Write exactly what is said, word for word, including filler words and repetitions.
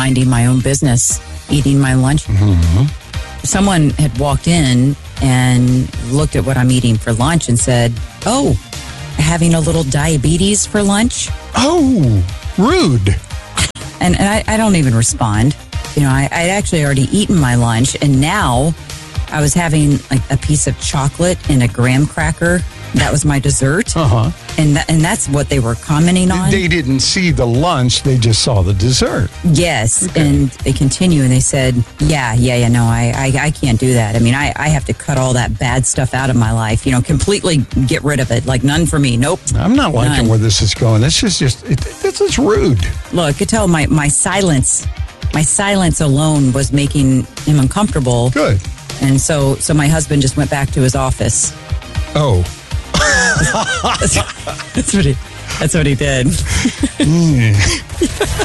minding my own business, eating my lunch. Mm-hmm. Someone had walked in and looked at what I'm eating for lunch and said, "Oh, having a little diabetes for lunch?" Oh, rude. And, and I, I don't even respond. You know, I, I'd actually already eaten my lunch, and now I was having like a piece of chocolate and a graham cracker. That was my dessert. Uh-huh. And, th- and that's what they were commenting on. They didn't see the lunch, they just saw the dessert. Yes. Okay. And they continue and they said, yeah, yeah, yeah, no, I, I, I can't do that. I mean, I, I have to cut all that bad stuff out of my life, you know, completely get rid of it. Like none for me. Nope. I'm not liking None. where this is going. This is just, it, this is rude. Look, I could tell my, my silence, my silence alone was making him uncomfortable. Good. And so, so my husband just went back to his office. Oh. That's, that's what he, that's what he did. Mm.